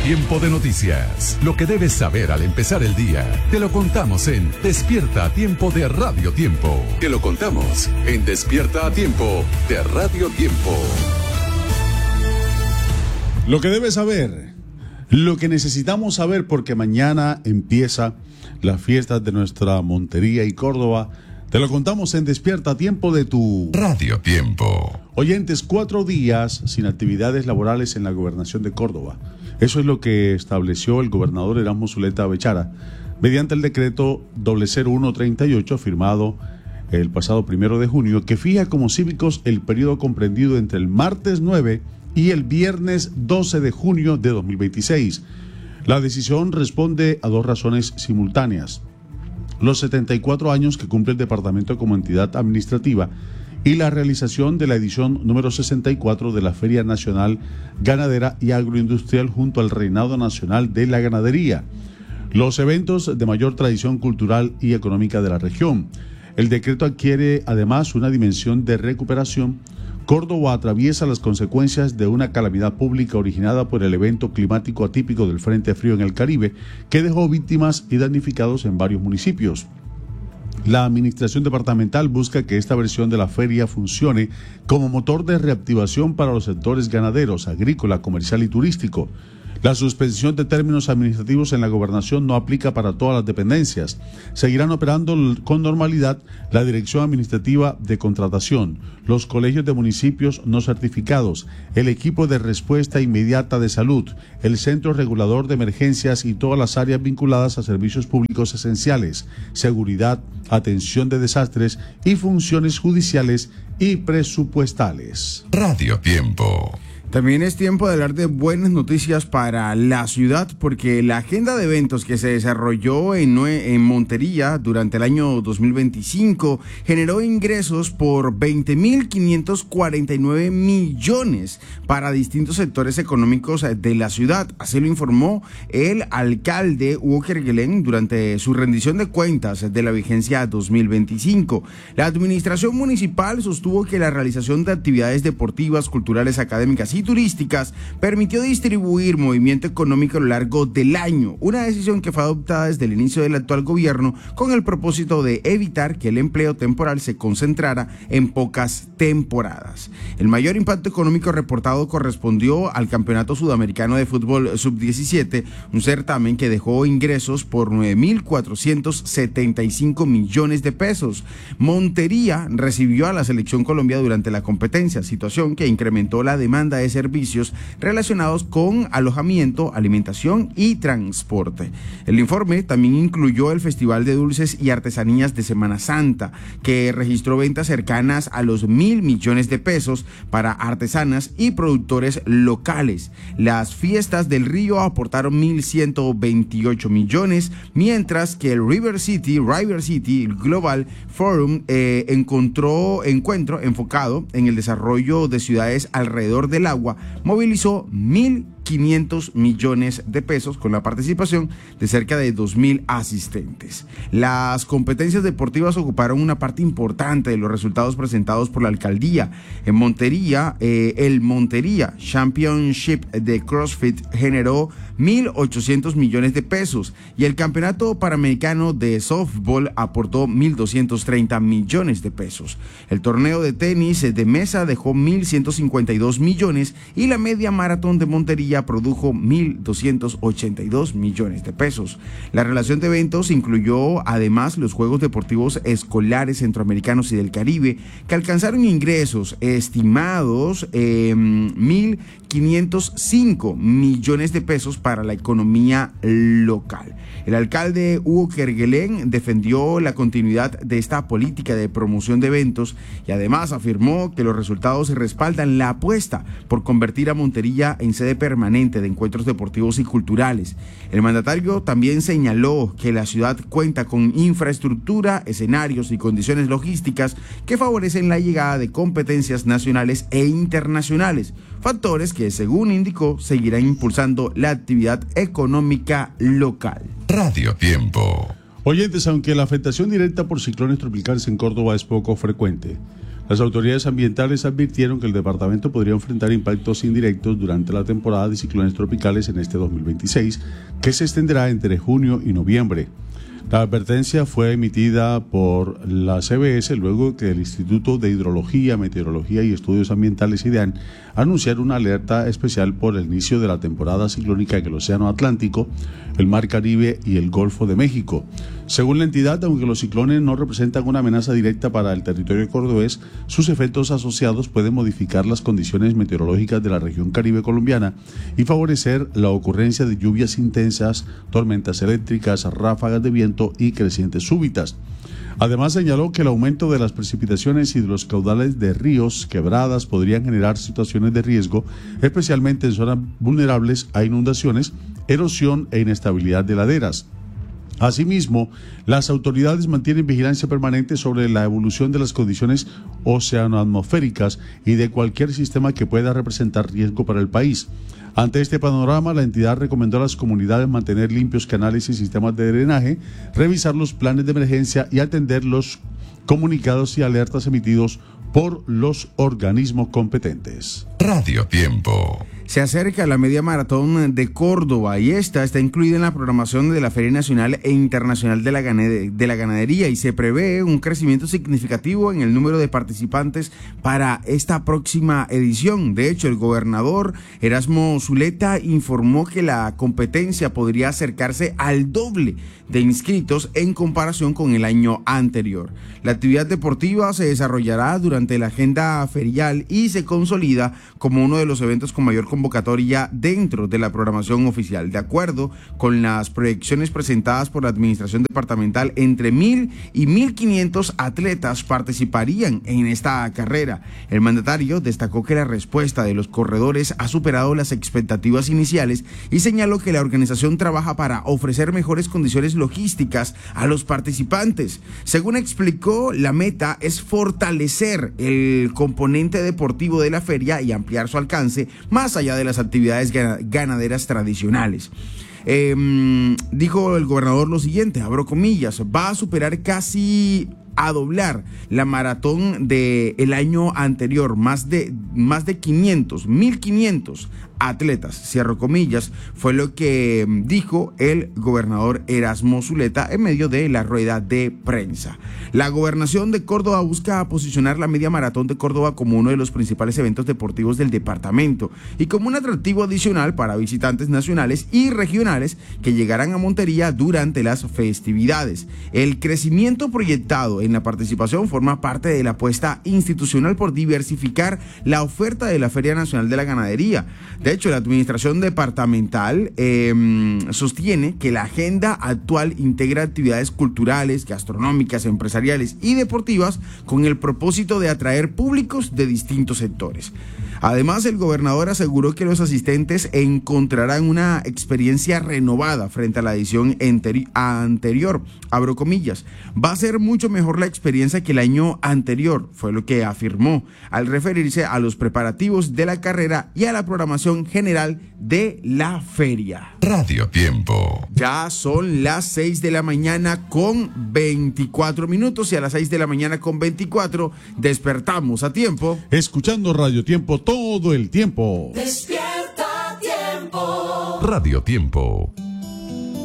Tiempo de noticias. Lo que debes saber al empezar el día. Te lo contamos en Despierta a Tiempo de Radio Tiempo. Te lo contamos en Despierta a Tiempo de Radio Tiempo. Lo que debes saber, lo que necesitamos saber, porque mañana empieza las fiestas de nuestra Montería y Córdoba. Te lo contamos en Despierta a Tiempo de tu Radio Tiempo. Oyentes, 4 días sin actividades laborales en la gobernación de Córdoba. Eso es lo que estableció el gobernador Erasmo Zuleta Bechara mediante el decreto 00138 firmado el pasado 1 de junio, que fija como cívicos el periodo comprendido entre el martes 9 y el viernes 12 de junio de 2026. La decisión responde a 2 razones simultáneas: los 74 años que cumple el departamento como entidad administrativa y la realización de la edición número 64 de la Feria Nacional Ganadera y Agroindustrial junto al Reinado Nacional de la Ganadería, los eventos de mayor tradición cultural y económica de la región. El decreto adquiere además una dimensión de recuperación. Córdoba atraviesa las consecuencias de una calamidad pública originada por el evento climático atípico del Frente Frío en el Caribe, que dejó víctimas y damnificados en varios municipios. La administración departamental busca que esta versión de la feria funcione como motor de reactivación para los sectores ganaderos, agrícola, comercial y turístico. La suspensión de términos administrativos en la gobernación no aplica para todas las dependencias. Seguirán operando con normalidad la Dirección Administrativa de Contratación, los colegios de municipios no certificados, el equipo de respuesta inmediata de salud, el Centro Regulador de Emergencias y todas las áreas vinculadas a servicios públicos esenciales, seguridad, atención de desastres y funciones judiciales y presupuestales. Radio Tiempo. También es tiempo de hablar de buenas noticias para la ciudad, porque la agenda de eventos que se desarrolló en Montería durante el año 2025 generó ingresos por 20.549 millones para distintos sectores económicos de la ciudad. Así lo informó el alcalde Hugo Kerguelen durante su rendición de cuentas de la vigencia 2025. La administración municipal sostuvo que la realización de actividades deportivas, culturales, académicas y turísticas permitió distribuir movimiento económico a lo largo del año, una decisión que fue adoptada desde el inicio del actual gobierno con el propósito de evitar que el empleo temporal se concentrara en pocas temporadas. El mayor impacto económico reportado correspondió al Campeonato Sudamericano de Fútbol Sub-17, un certamen que dejó ingresos por 9.475 millones de pesos. Montería recibió a la Selección Colombia durante la competencia, situación que incrementó la demanda de servicios relacionados con alojamiento, alimentación y transporte. El informe también incluyó el Festival de Dulces y Artesanías de Semana Santa, que registró ventas cercanas a los 1.000 millones de pesos para artesanas y productores locales. Las fiestas del Río aportaron 1.128 millones, mientras que el River City Global Forum encuentro enfocado en el desarrollo de ciudades alrededor del agua, movilizó 1.500 millones de pesos con la participación de cerca de 2.000 asistentes. Las competencias deportivas ocuparon una parte importante de los resultados presentados por la alcaldía. En Montería, el Montería Championship de CrossFit generó 1.800 millones de pesos y el Campeonato Panamericano de Softball aportó 1.230 millones de pesos. El torneo de tenis de mesa dejó 1.152 millones y la media maratón de Montería produjo 1.282 millones de pesos. La relación de eventos incluyó además los Juegos Deportivos Escolares Centroamericanos y del Caribe, que alcanzaron ingresos estimados 1.505 millones de pesos para la economía local. El alcalde Hugo Kerguelen defendió la continuidad de esta política de promoción de eventos y además afirmó que los resultados respaldan la apuesta por convertir a Montería en sede permanente de encuentros deportivos y culturales. El mandatario también señaló que la ciudad cuenta con infraestructura, escenarios y condiciones logísticas que favorecen la llegada de competencias nacionales e internacionales, factores que, según indicó, seguirán impulsando la actividad económica local. Radio Tiempo. Oyentes, aunque la afectación directa por ciclones tropicales en Córdoba es poco frecuente, Las autoridades ambientales advirtieron que el departamento podría enfrentar impactos indirectos durante la temporada de ciclones tropicales en este 2026, que se extenderá entre junio y noviembre. La advertencia fue emitida por la CBS luego que el Instituto de Hidrología, Meteorología y Estudios Ambientales IDEAN anunciara una alerta especial por el inicio de la temporada ciclónica en el Océano Atlántico, el Mar Caribe y el Golfo de México. Según la entidad, aunque los ciclones no representan una amenaza directa para el territorio cordobés, sus efectos asociados pueden modificar las condiciones meteorológicas de la región Caribe colombiana y favorecer la ocurrencia de lluvias intensas, tormentas eléctricas, ráfagas de viento y crecientes súbitas. Además, señaló que el aumento de las precipitaciones y de los caudales de ríos, quebradas, podrían generar situaciones de riesgo, especialmente en zonas vulnerables a inundaciones, erosión e inestabilidad de laderas. Asimismo, las autoridades mantienen vigilancia permanente sobre la evolución de las condiciones oceanoatmosféricas y de cualquier sistema que pueda representar riesgo para el país. Ante este panorama, la entidad recomendó a las comunidades mantener limpios canales y sistemas de drenaje, revisar los planes de emergencia y atender los comunicados y alertas emitidos por los organismos competentes. Radio Tiempo. Se acerca la media maratón de Córdoba y esta está incluida en la programación de la Feria Nacional e Internacional de la Ganadería y se prevé un crecimiento significativo en el número de participantes para esta próxima edición. De hecho, el gobernador Erasmo Zuleta informó que la competencia podría acercarse al doble de inscritos en comparación con el año anterior. La actividad deportiva se desarrollará durante la agenda ferial y se consolida como uno de los eventos con mayor convocatoria dentro de la programación oficial. De acuerdo con las proyecciones presentadas por la administración departamental, entre 1.000 y 1.500 atletas participarían en esta carrera. El mandatario destacó que la respuesta de los corredores ha superado las expectativas iniciales y señaló que la organización trabaja para ofrecer mejores condiciones logísticas a los participantes. Según explicó, la meta es fortalecer el componente deportivo de la feria y ampliar su alcance más allá de las actividades ganaderas tradicionales. Dijo el gobernador lo siguiente, abro comillas, va a superar casi a doblar la maratón del año anterior, más de 1.500 atletas, cierro comillas, fue lo que dijo el gobernador Erasmo Zuleta en medio de la rueda de prensa. La gobernación de Córdoba busca posicionar la media maratón de Córdoba como uno de los principales eventos deportivos del departamento y como un atractivo adicional para visitantes nacionales y regionales que llegarán a Montería durante las festividades. El crecimiento proyectado en la participación forma parte de la apuesta institucional por diversificar la oferta de la Feria Nacional de la Ganadería. De hecho, la administración departamental sostiene que la agenda actual integra actividades culturales, gastronómicas, empresariales y deportivas con el propósito de atraer públicos de distintos sectores. Además, el gobernador aseguró que los asistentes encontrarán una experiencia renovada frente a la edición anterior. Abro comillas, va a ser mucho mejor la experiencia que el año anterior, fue lo que afirmó al referirse a los preparativos de la carrera y a la programación general de la feria. Radio Tiempo. Ya son las 6 de la mañana con 24 minutos y a las 6 de la mañana con 24 despertamos a tiempo. Escuchando Radio Tiempo todo el tiempo. Despierta Tiempo. Radio Tiempo.